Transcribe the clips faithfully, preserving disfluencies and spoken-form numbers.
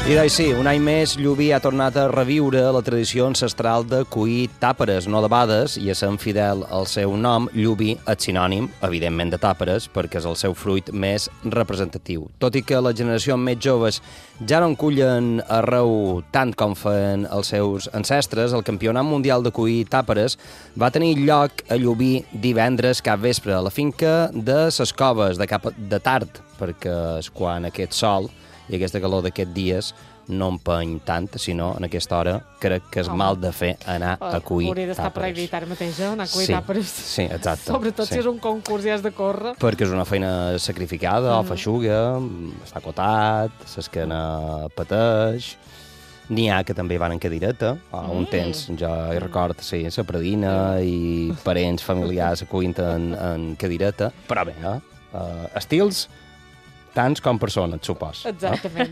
I doncs sí, un any més Llubí ha tornat a reviure la tradició ancestral de cuir tàperes, no debades, i essent fidel al seu nom, Llubí és sinònim, evidentment, de tàperes, perquè és el seu fruit més representatiu. Tot i que les generacions més joves ja no en cullen arreu tant com feien els seus ancestres, el Campionat Mundial de Cuir Tàperes va tenir lloc a Llubí divendres cap vespre a la finca de ses Coves, de cap de tard, perquè és quan aquest sol i aquesta calor d'aquests dies no empeny tant, sinó en aquesta hora crec que és Home. mal de fer anar a cuir Hauria d'estar tàperes. prohibit ara mateix, eh? Anar a cuir Sí, tàperes. sí, exacte. Sobretot sí. si és un concurs i has de córrer. Perquè és una feina sacrificada, mm. o feixuga, està acotat, s'esquena pateix. N'hi ha que també van en cadireta. A un Mm. temps, jo hi record, sí, la predina i parents familiars acuint en, en cadireta. Però bé, eh? Uh, estils tants com persones, supos. Exactament.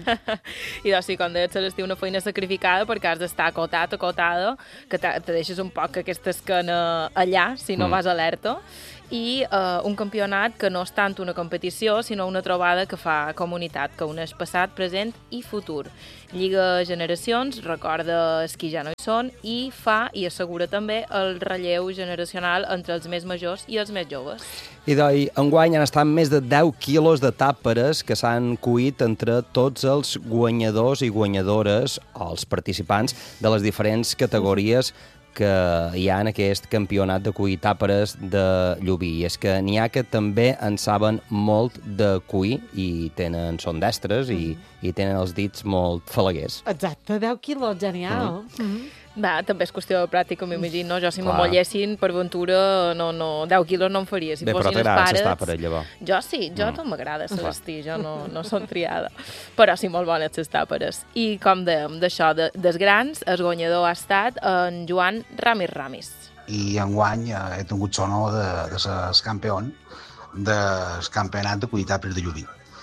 I doncs sí, com deies, s'ha una feina sacrificada perquè has d'estar acotat, acotada, que te, te deixes un poc aquesta esquena allà, si no Mm. vas alerta, i eh, un campionat que no és tant una competició, sinó una trobada que fa comunitat, que uneix passat, present i futur. Lliga generacions, recorda els qui ja no hi són, i fa i assegura també el relleu generacional entre els més majors i els més joves. I doncs, enguany han estat més de deu quilos de tàperes que s'han cuit entre tots els guanyadors i guanyadores, o els participants, de les diferents categories que hi ha en aquest campionat de cuir tàperes de Llubí. I és que n'hi ha que també en saben molt de cuir i tenen, són destres i, i tenen els dits molt falaguers. Exacte, deu quilos, genial. Mm. Mm. Va, també és qüestió de pràctica, m'imagino. Jo, si me Clar. mollessin, per ventura, no, no, deu quilos no em faria. Si Bé, però fossin els t'agrada pares... les tàperes, llavors. Jo sí, jo Mm. no m'agrada Clar. vestir, jo no, no som triada. Però sí, molt bones les tàperes. I com dèiem, d'això, de, dels grans, el guanyador ha estat en Joan Ramis Ramis. I enguany eh, he tingut sonor de, de ser campió del campionat de cuir tàperes de Llubí.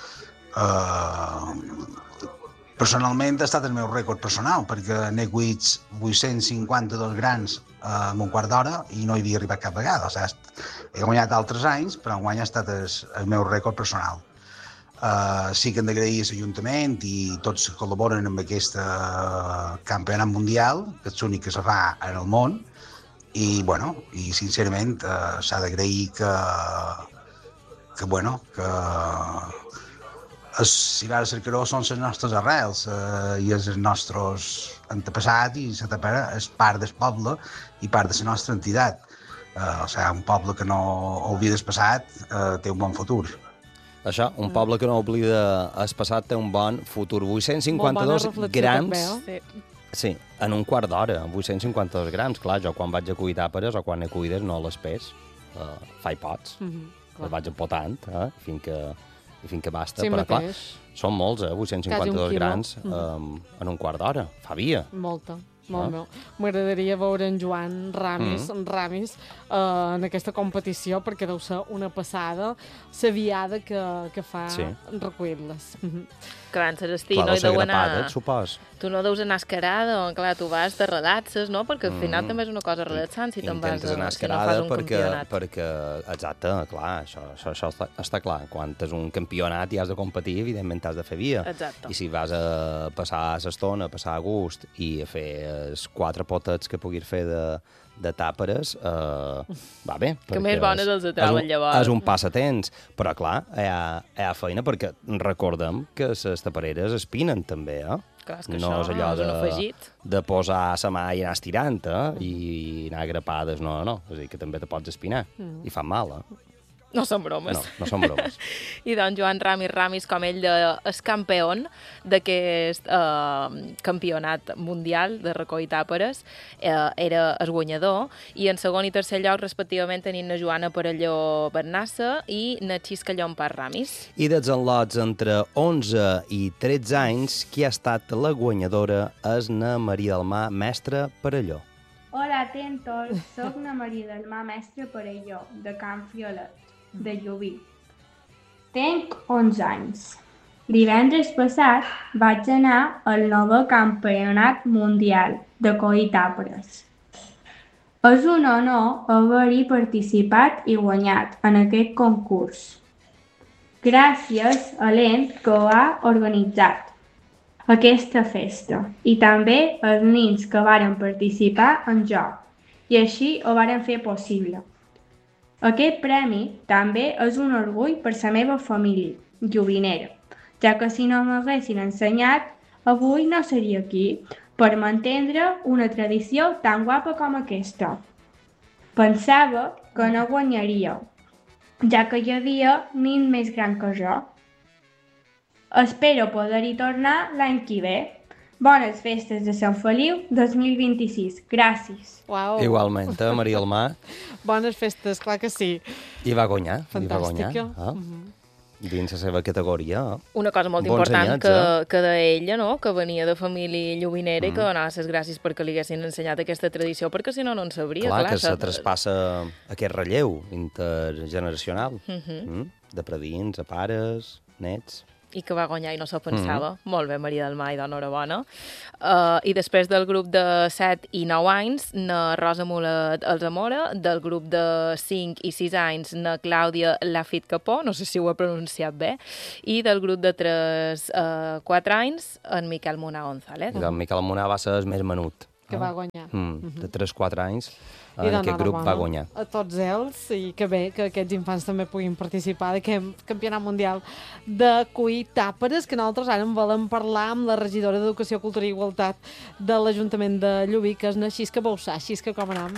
Uh, personalment ha estat el meu rècord personal, perquè n'he cuit vuit-cents cinquanta-dos grans eh, en un quart d'hora i no hi havia arribat cap vegada. O sigui, he guanyat altres anys, però enguany ha estat el, el meu rècord personal. Uh, sí que hem d'agrair a l'Ajuntament i tots que col·laboren amb aquest uh, campionat mundial, que és l'únic que se fa en el món, i, bueno, i sincerament uh, s'ha d'agrair que, que, bueno, que els Cigar Cercaró són les nostres arrels eh, i els nostres antepassats i la tapera és part del poble i part de la nostra entitat. Eh, o sigui, un poble que no oblida el passat eh, té un bon futur. Això, un poble que no oblida el passat té un bon futur. vuit-cents cinquanta-dos Molt bona reflexió, grams... també, Sí. Sí, en un quart d'hora, vuit-cents cinquanta-dos grams. Clar, jo quan vaig a cuir tàperes o quan he cuides no les pes, uh, faig pots, Mm -hmm. les vaig empotant, eh, fins que, fins que basta. Sí, però clar, mateix. són molts, eh, vuit-cents cinquanta-dos Quasi un quilo. grams um, en un quart d'hora. Fa via. Molta. Molt Ah. meu. M'agradaria veure en Joan Ramis, Mm. Ramis eh, en aquesta competició, perquè deu ser una passada la viada que, que fa Sí. recollir-les. Mhm. Que van ser estir, Clar, no deu hi ser deu grapada, anar... supos. Tu no deus anar escarada, clar, tu vas de relaxes, no? Perquè al final Mm. també és una cosa relaxant si te'n vas Intentes a, anar si no escarada fas un perquè, campionat. perquè, exacte, clar, això, això, això està, està clar. Quan és un campionat i has de competir, evidentment has de fer via. Exacte. I si vas a passar l'estona, a passar a gust i a fer els quatre potets que puguis fer de, de tàperes, eh, va bé. Que perquè més bones els és atrauen, un- llavors. És un passatemps, però clar, hi ha, hi ha feina perquè recordem que les tapareres espinen també, eh? Clar, és que no això és allò és un de, afegit. de posar la mà i anar estirant, eh? I anar grapades, no, no. És a dir, que també te pots espinar. Mm. I fan mal, eh? No són bromes. No, no són bromes. I doncs Joan Ramis Ramis, com ell de, és campió d'aquest eh, campionat mundial de recollir tàperes, eh, era el guanyador, i en segon i tercer lloc, respectivament, tenim na Joana Parelló Bernassa i na Xisca Llompart Ramis. I dels enlots entre onze i tretze anys, qui ha estat la guanyadora és na Maria del Mar, mestra Parelló. Hola, atentos! Soc na Maria del Mar, mestre Parelló, de Can Friolet, de Llubí. Tenc onze anys. Divendres passat vaig anar al nou campionat mundial de cuir tàperes. És un honor haver-hi participat i guanyat en aquest concurs. Gràcies a l'ent que ho ha organitzat. aquesta festa i també els nens que varen participar en joc i així ho varen fer possible. Aquest premi també és un orgull per la meva família, llobinera, ja que si no m'haguessin ensenyat, avui no seria aquí per mantindre una tradició tan guapa com aquesta. Pensava que no guanyaria, ja que hi havia nin més gran que jo. Espero poder-hi tornar l'any que ve. Bones festes de Sant Feliu dos mil vint-i-sis. Gràcies. Uau. Igualment, eh, Maria Almar. Bones festes, clar que sí. I va guanyar. Fantàstica. I va guanyar. Ah. Mm-hmm. Dins la seva categoria. Una cosa molt Bons important anyats, que, eh? que deia ella, no? Que venia de família llobinera mm. i que donava les gràcies perquè li haguessin ensenyat aquesta tradició, perquè si no, no en sabria. Clar, clar que se traspassa aquest relleu intergeneracional. Mm-hmm. Mm? De predins a pares, nets... I que va guanyar i no s'ho pensava. Mm-hmm. Molt bé, Maria del Mar, i d'enhorabona. Uh, I després del grup de set i nou anys, na Rosa Mulet Alzamora, del grup de cinc i sis anys, na Clàudia Lafit Capó, no sé si ho he pronunciat bé, i del grup de tres a uh, quatre anys, en Miquel Munà González. I el Miquel Munà va ser el més menut. Que va guanyar. Mm, mm-hmm. De tres a quatre anys, I en aquest grup va guanyar. A tots ells, i que bé que aquests infants també puguin participar d'aquest campionat mundial de cuir tàperes, que nosaltres ara en volem parlar amb la regidora d'Educació, Cultura i Igualtat de l'Ajuntament de Llubí, que és na Xisca Boussà. Xisca, com anem?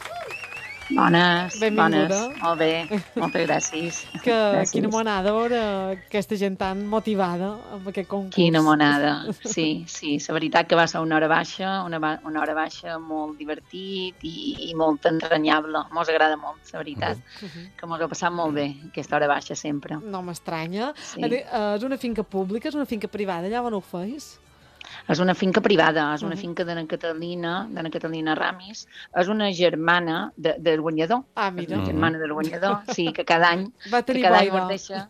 Bones, Benvinguda. bones, molt bé, moltes gràcies. Que, gràcies. Quina monada veure aquesta gent tan motivada amb aquest concurs. Quina monada, sí, sí, la veritat que va ser una hora baixa, una, una hora baixa molt divertit i, i molt entranyable, mos agrada molt, la veritat, uh -huh. que mos ha passat molt bé, aquesta hora baixa sempre. No m'estranya. Sí. És una finca pública, és una finca privada, allà on ho feis? És una finca privada, és una finca de na Catalina, de na Catalina Ramis, és una germana de, del guanyador. Ah, mira. És una germana del guanyador, sí, que cada any, Va que tenir cada any boira. mos deixa...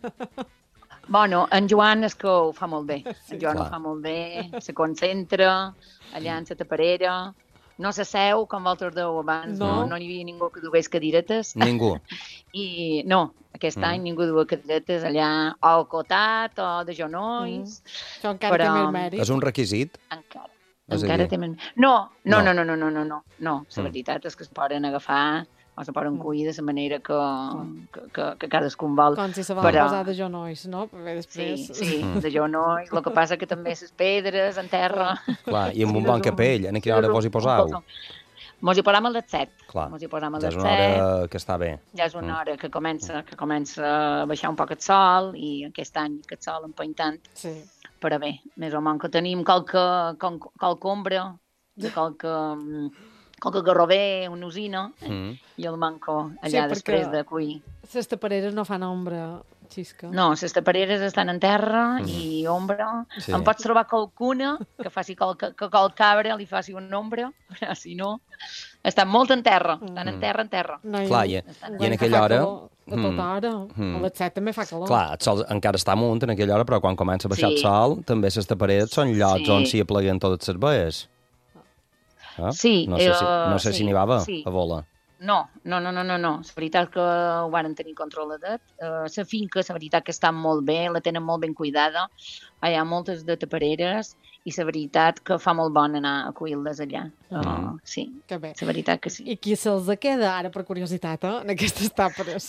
Bueno, en Joan és que ho fa molt bé, Sí, en Joan clar. ho fa molt bé, se concentra, allà en la taparera, no s'asseu com vosaltres deu abans, No. no, no hi havia ningú que dugués cadirates, Ningú. i no, aquest Mm. any ningú duia cadirates allà, o al cotat, o de genolls, Això encara té Però- més mèrit. És un requisit? encara. És a Encara dir- té més... No, no, No. no, no, no, no, no, no, no. La Mm. veritat és que es poden agafar o se poden Mm. cuir de la manera que, que, que, que cadascun vol. Com si se van Però- posar de genolls, no? Perquè Sí, després... sí, de genolls. El que passa que també les pedres en terra... Clar, i amb Sí, un bon és un- capell, en quina sí, hora és vos hi un- posau? un- Mos hi posam a les set. Clar, Mos hi posam a ja és les una set. hora que està bé. Ja és una Mm. hora que comença, que comença a baixar un poc el sol i aquest any aquest sol empeny tant. Sí. Però bé, més o menys que tenim qualque, qual- qualque ombra, de qualque, mm, qualque garrover, una usina, Mm. i el manco allà Sí, perquè- després de cuir. Les tapareres no fan ombra, Xisca. No, les tapareres estan en terra i ombra. Sí. En pots trobar qualcuna que faci qual, que, que qual cabra li faci una ombra, però si no, estan molt en terra, estan en terra, en terra. No, i- Clar, i, enguany i en que aquella fa hora... calor, A tota Mm. hora. Mm. A les set també fa calor. Clar, el sol encara està amunt en aquella hora, però quan comença a baixar Sí. el sol, també les tapareres són llocs Sí. on s'hi apleguen totes les baies. Ah? Sí, No sé si, eh, no sé si sí, n'hi va sí. a vola. No, no, no, no, no, no. La veritat que ho varen tenir controladet. Uh, la finca, la veritat que està molt bé, la tenen molt ben cuidada. Hi ha moltes de tapareres i la veritat que fa molt bon anar a cuir-les allà. Uh, Mm. Sí, Que bé. la veritat que sí. I qui se'ls queda, ara per curiositat, eh, en aquestes tàperes?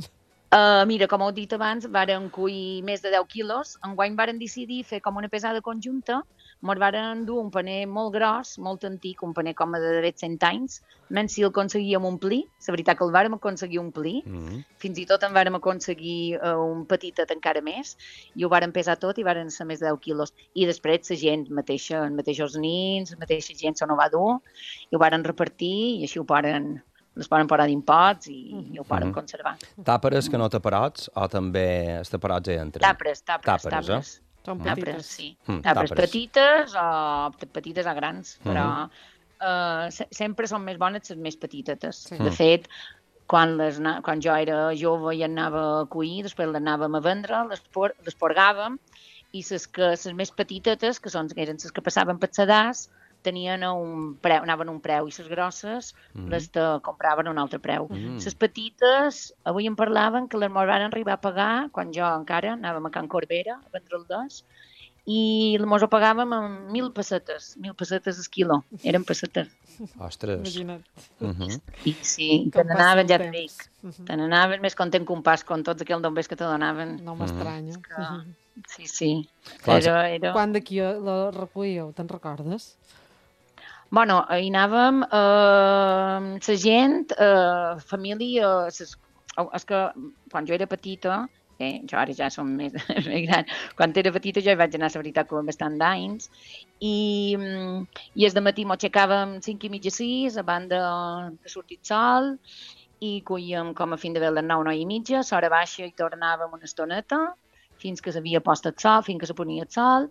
Uh, mira, com heu dit abans, varen cuir més de deu quilos. Enguany varen decidir fer com una pesada conjunta. Mos varen dur un paner molt gros, molt antic, un paner com de d'haver cent anys, menys si el aconseguíem omplir. La veritat que el vàrem aconseguir omplir. Mm. Fins i tot en vàrem aconseguir uh, un petitet encara més, i ho vàrem pesar tot i varen ser més de deu quilos. I després la gent mateixa, els mateixos nins, la mateixa gent se no va dur, i ho varen repartir, i així ho poden, les poden parar d'impots i, i ho poden Mhm. conservar. Tàperes que no taparots o també els taparots hi entren? Tapres, tapres, Tàperes, tapres. eh? Són Tapres, petites. sí. Mm, Tapres tàperes. petites o petites o grans, però Mhm. uh, se sempre són més bones les més petitetes. Sí. De fet, quan, les, na- quan jo era jove i anava a cuir, després les anàvem a vendre, les, por, les porgàvem, i les, que, les més petitetes, que són, eren les que passaven per sedàs, tenien un preu, anaven a un preu, i les grosses Mhm. les de compraven a un altre preu. Mm. Les petites, avui em parlaven que les mos van arribar a pagar, quan jo encara anàvem a Can Corbera a vendre el dos, i mos ho pagàvem amb mil pessetes, mil pessetes el quilo, eren pessetes. Ostres. Imagina't. Uh -huh. I sí, te Com passa n'anaven, el ja te temps. dic, Mhm. te n'anaven més content que un pas, con tots aquells dombers que te donaven. No m'estranya. Que... Mhm. Sí, sí, Clar, era... era... Quan d'aquí la recollíeu, te'n recordes? Bueno, hi anàvem, eh, la gent, eh, família, ses, és que quan jo era petita, eh, jo ara ja som més, més gran, quan era petita jo hi vaig anar, la veritat, com bastant d'anys, i, i el dematí m'aixecàvem cinc i mitja sis, a banda de sortir el sol, i coíem com a fin de bé les nou, nou i mitja, a l'hora baixa i tornàvem una estoneta, fins que s'havia post el sol, fins que se ponia el sol,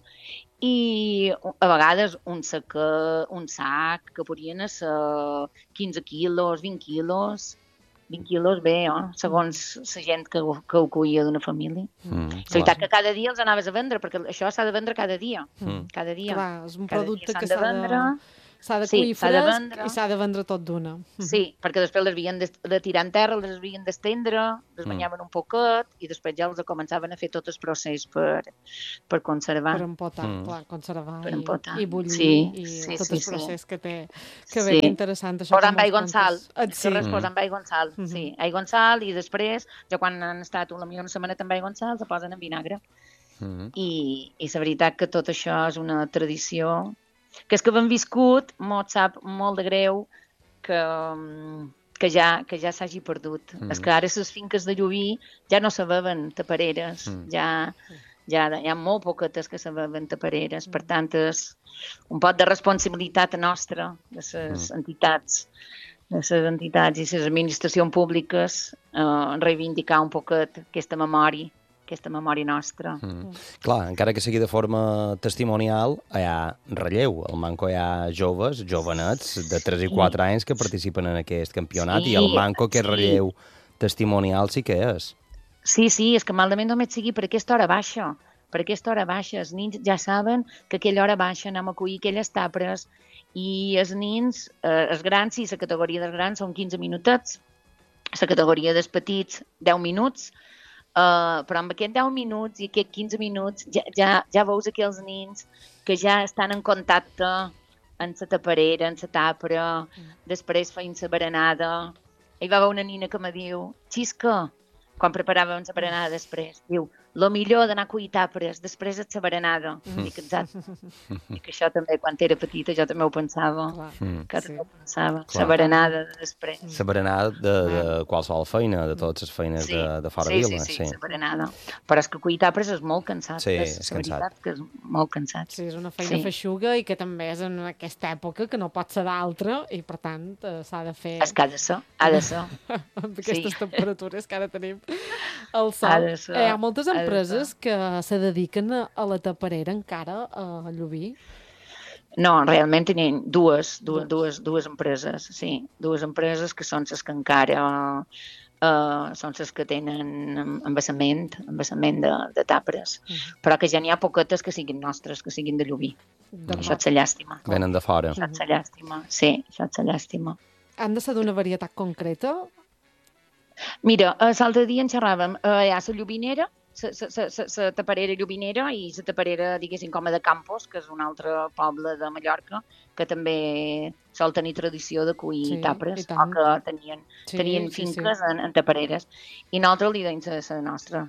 i a vegades un sac, un sac que podien ser quinze quilos, vint quilos, vint quilos bé, eh? Segons la gent que, que ho cuia d'una família. Mm, És veritat que cada dia els anaves a vendre, perquè això s'ha de vendre cada dia. Mm. Cada dia. Clar, és un Cada producte dia que s'han de s'ha de, vendre. s'ha de Sí, cuir s'ha de fresc vendre. i s'ha de vendre tot d'una. Sí, perquè després les havien de, de tirar en terra, les havien d'estendre, les banyaven un poquet i després ja els començaven a fer tot el procés per, per conservar. Per empotar, Mm. clar, conservar Per i, empotar. i bullir Sí, i sí, tot sí, el sí. procés que té. Que bé, Sí. que interessant. Això Posant que aigua en mos sal. contes. Et És sí. que res, posant aigua en sal. Mhm. Sí, aigua en sal i després, ja quan han estat una, una setmaneta amb aigua en sal, se posen en vinagre. Mm. I, i la veritat que tot això és una tradició que és que hem viscut, mos sap molt de greu que, que ja, que ja s'hagi perdut. Mm. És que ara les finques de Llubí ja no se beven tapareres, Mm. ja, ja hi ha molt poquetes que se beven tapareres, per tant és un pot de responsabilitat nostra, de les Mm. entitats, de les entitats i les administracions públiques, eh, reivindicar un poquet aquesta memòria, aquesta memòria nostra. Mm. Clar, encara que sigui de forma testimonial, hi ha relleu. Al Manco hi ha joves, jovenets, de tres i quatre anys que participen en aquest campionat, Sí, i al Manco aquest sí. relleu testimonial sí que és. Sí, sí, és que malament només sigui per aquesta hora baixa. Per aquesta hora baixa. Els nins ja saben que aquella hora baixa anem a collir aquelles tapres i els nins, eh, els grans, sí, la categoria dels grans són quinze minutets, la categoria dels petits deu minuts, Uh, però amb aquests deu minuts i aquests quinze minuts ja, ja, ja veus aquells nins que ja estan en contacte amb la taparera, amb la tapra, després feien la berenada. Hi va haver una nina que me diu, Xisca, quan preparàvem la berenada després, diu, lo millor d'anar a collir tapres, després de la berenada. Mm. Dic, exacte. Dic, això també, quan era petita, jo també ho pensava. Clar. Mm. Que Sí. també ho pensava. Clar. La berenada de després. La berenada de, de qualsevol feina, de totes les feines Sí, de, de fora sí, vila. sí, sí, la berenada. Però és que collir tapres és molt cansat. Sí, és, és la cansat. veritat que és molt cansat. Sí, és una feina Sí. feixuga i que també és en aquesta època que no pot ser d'altra i, per tant, eh, s'ha de fer És que ha de ser, ha de ser. amb aquestes Sí. temperatures que ara tenim al Ha sol. de ser, Eh, hi ha moltes ha de empreses ser. que se dediquen a, a la taparera encara a Llubí. No, realment tenim dues, dues, Dues. dues, dues empreses, sí. Dues empreses que són les que encara uh, són les que tenen embassament, embassament de, de tapres, Mhm. però que ja n'hi ha poquetes que siguin nostres, que siguin de Llubí. Això és la llàstima. Venen de fora. Això és la llàstima, sí, això és la llàstima. Han de ser d'una varietat concreta? Mira, eh, l'altre dia en xerràvem, eh, hi ha la llubinera, la taparera llubinera i la taparera, diguéssim, com a de Campos, que és un altre poble de Mallorca, que també sol tenir tradició de collir Sí, tapres, i o tant. que tenien, Sí, tenien sí, finques sí. En, en tapareres. I nosaltres li deim la nostra,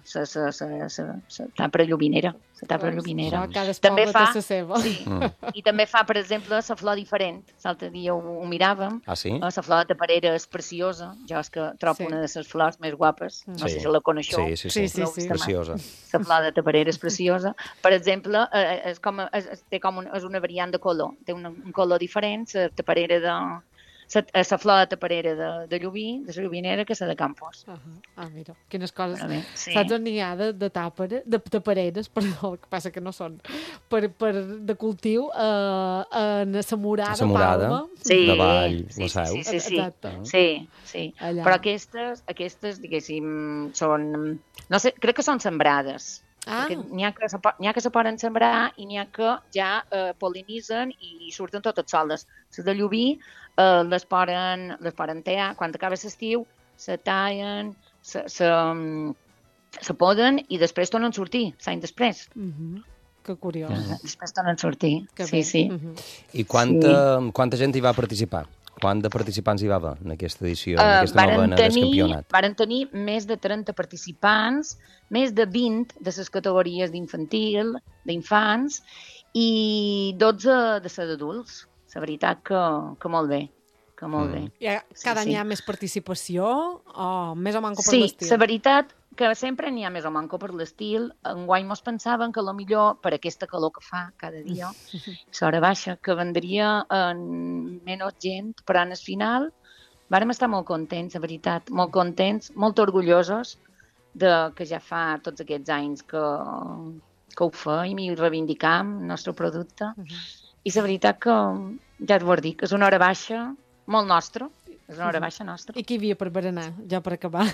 la tapra llubinera, la tapra llubinera. Això, cada També poble fa- té la seva. Sí, Mm. i també fa, per exemple, la flor diferent. L'altre dia ho, ho miràvem. Ah, sí? La flor de taparera és preciosa. Jo és que trobo Sí. una de les flors més guapes. No Sí. sé si la coneixeu. Sí, sí, Sí, sí. sí, sí. Preciosa. La flor de taparera és preciosa. Per exemple, eh, és, com, és, és- té com un, és una variant de color. Té un, un color diferent, la taparera de... La, la flor de taparera de, de Llubí, de la llubinera, que la de Campos. Uh -huh. Ah, mira, quines coses. Però bé, sí. Saps on n'hi ha de, de, tàpere, de tapareres, perdó, el que passa que no són, per, per de cultiu eh, en sa morada, Sa morada. Palma. Sí, de Vall, sí, la sí, Seu. sí, sí, sí. Exacte. Sí, sí. Allà. Però aquestes, aquestes, diguéssim, són... No sé, crec que són sembrades. Ah, Perquè n'hi ha, que se, po- n'hi ha que se poden sembrar i n'hi ha que ja eh, pol·linitzen i surten totes soles. Les de Llubí eh, les poden, les poden tallar. Quan acaba l'estiu, se tallen, se, se, mm, se poden i després tornen a sortir, l'any després. uh -huh. Que curiós. Uh, després tornen a sortir, Que sí, bé. sí. Uh -huh. I quanta, sí. quanta gent hi va participar? Quant de participants hi va haver en aquesta edició, en aquesta Uh, novena del campionat? Varen tenir més de trenta participants, més de vint de les categories d'infantil, d'infants, i dotze de ser d'adults. La veritat que, que molt bé, que molt Mm. bé. I ha- cada Sí, any sí. hi ha més participació o més o manco per Sí, l'estil? la veritat que sempre n'hi ha més o manco per l'estil. Enguany mos pensaven que a lo millor per aquesta calor que fa cada dia, l'hora baixa, que vendria en menys gent, però en el final vàrem estar molt contents, la veritat, molt contents, molt orgullosos de que ja fa tots aquests anys que, que ho feim i reivindicam el nostre producte. Uh -huh. I la veritat que, ja et ho dic, és una hora baixa molt nostra, és una hora baixa nostra. I qui hi havia per berenar, ja per acabar?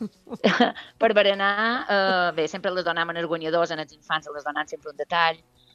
Per berenar, eh, bé, sempre les donàvem en els guanyadors, en els infants les donàvem sempre un detall,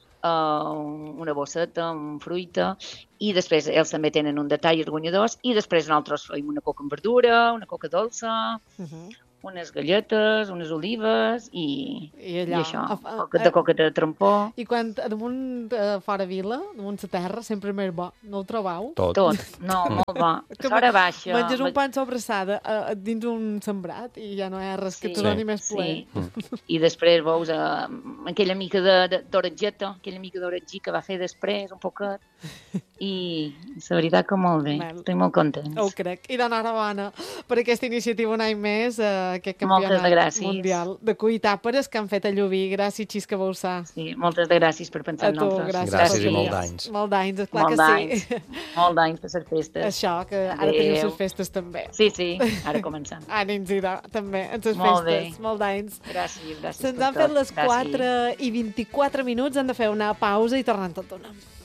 eh, una bosseta, un fruita, i després ells també tenen un detall, els guanyadors, i després nosaltres feim una coca amb verdura, una coca dolça, Uh -huh. unes galletes, unes olives i, I i allò, això, a- a- coca de coca de trompó, I quan damunt uh, fora vila, damunt la terra, sempre és més bo. No ho trobau? Tot. tot. No, molt bo. Que L'hora baixa. Menges un pa sobrassada uh, dins un sembrat i ja no hi ha res que Sí. t'ho doni Sí. més plaer. Sí. I després veus uh, aquella mica de- de- d'oratgeta, aquella mica d'oratgí que va fer després, un poquet, i la veritat que molt bé, Val. estic molt contents. Ho crec. I d'enhorabona per aquesta iniciativa un any més, uh, aquest Moltes campionat de gràcies. mundial de cuir tàperes que han fet a Llubí. Gràcies, Xisca Bauçà. Sí, moltes de gràcies per pensar A en tu, nosaltres. gràcies. Gràcies per i molt venir. d'anys. Molt d'anys, esclar Molt que d'anys. sí. Molt d'anys per les festes. Això, que ara Adéu. teniu les festes també. Sí, sí, ara començant. Ànims, idò, també, en les Molt festes. bé. Molt d'anys. Gràcies, gràcies Se'ns per han tot. fet les Gràcies. quatre i vint-i-quatre minuts, hem de fer una pausa i tornem tot d'una.